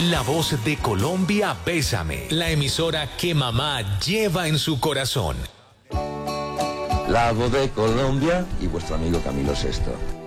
La voz de Colombia, Bésame, la emisora que mamá lleva en su corazón. La voz de Colombia y vuestro amigo Camilo Sesto.